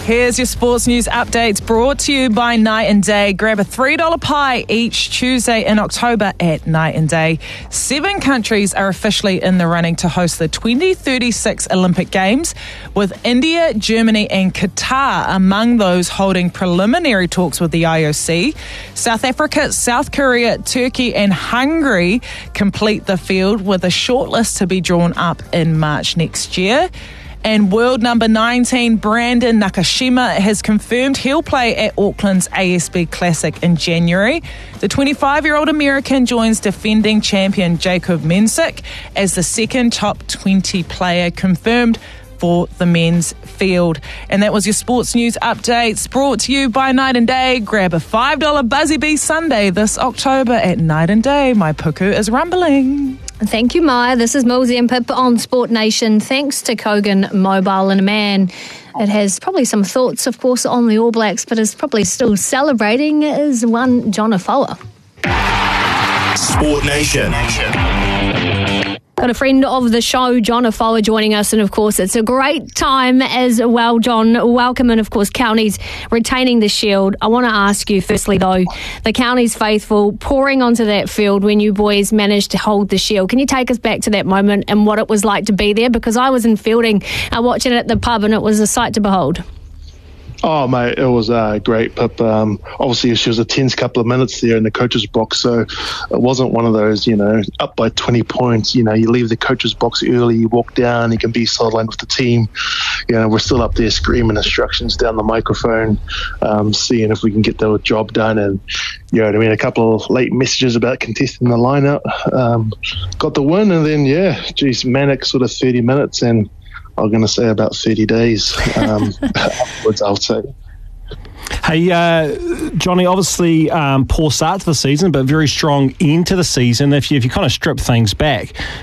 Here's your sports news updates brought to you by Night and Day. Grab a $3 pie each Tuesday in October at Night and Day. 7 countries are officially in the running to host the 2036 Olympic Games, with India, Germany and Qatar among those holding preliminary talks with the IOC. South Africa, South Korea, Turkey and Hungary complete the field, with a shortlist to be drawn up in March next year. And world number 19, Brandon Nakashima, has confirmed he'll play at Auckland's ASB Classic in January. The 25-year-old American joins defending champion Jacob Mensik as the second top 20 player confirmed for the men's field. And that was your sports news updates brought to you by Night and Day. Grab a $5 Buzzy Bee Sunday this October at Night and Day. My puku is rumbling. Thank you, Maya. This is Millsy and Pip on Sport Nation. Thanks to Kogan Mobile, and a man that has probably some thoughts, of course, on the All Blacks, but is probably still celebrating, is one John Afoa. Sport Nation. Got a friend of the show, John Afoa, joining us, and of course it's a great time as well, John. Welcome, and of course Counties retaining the shield. I want to ask you firstly though, the Counties faithful pouring onto that field when you boys managed to hold the shield. Can you take us back to that moment and what it was like to be there? Because I was in fielding watching it at the pub, and it was a sight to behold. Oh, mate, it was great, Pip. Obviously, she was a tense couple of minutes there in the coach's box, so it wasn't one of those, up by 20 points. You leave the coach's box early, you walk down, you can be sidelined with the team. We're still up there screaming instructions down the microphone, seeing if we can get the job done. And, a couple of late messages about contesting the lineup. Got the win, and then, manic sort of 30 minutes, and I'm going to say about 30 days afterwards, I'll say. Hey, Johnny, obviously poor start to the season, but very strong end to the season. If you kind of strip things back,